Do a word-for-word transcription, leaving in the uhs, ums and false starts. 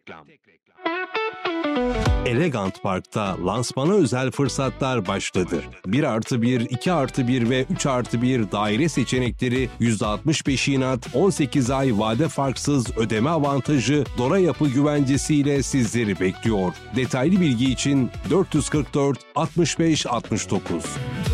Elegant Park'ta lansmana özel fırsatlar başladı. bir artı bir, iki artı bir ve üç artı bir daire seçenekleri yüzde altmış beş inat, on sekiz ay vade farksız ödeme avantajı, Dora Yapı güvencesiyle sizleri bekliyor. Detaylı bilgi için dört yüz kırk dört altmış beş altmış dokuz.